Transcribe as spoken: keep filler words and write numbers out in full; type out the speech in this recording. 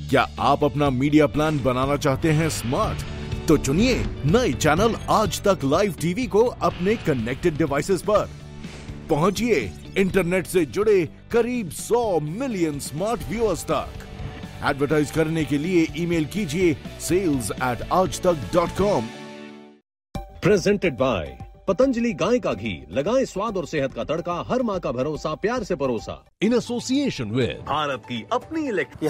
क्या आप अपना मीडिया प्लान बनाना चाहते हैं स्मार्ट? तो चुनिए नए चैनल आज तक लाइव टीवी को अपने कनेक्टेड डिवाइसेस पर। पहुंचिए इंटरनेट से जुड़े करीब सौ मिलियन स्मार्ट व्यूअर्स तक। एडवर्टाइज करने के लिए ईमेल कीजिए सेल्स एट आज तक dot com. Presented by Patanjali गाय का घी, लगाएं स्वाद और सेहत का तड़का, हर माँ का भरोसा, प्यार से परोसा। इन एसोसिएशन विद भारत की अपनी इलेक्ट्रिक